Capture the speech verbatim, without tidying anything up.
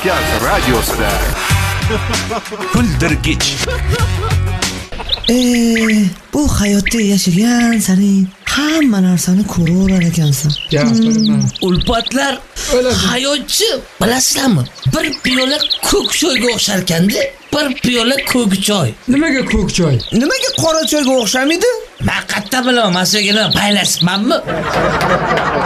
Kavkaz radiosida. Kuldirgich. Eee, bu hayotda yashagan saning hamma narsani ko'raverar ekansan. Gapirma. Ulfatlar hayotchi, bilasizlarmi? Bir piyola ko'k choyga o'xsharkanda, bir piyola ko'k choy. Nimaga ko'k choy? Nimaga qora choyga o'xshamaydi? Men qayerda bilaman, masalaga paylasmanmi?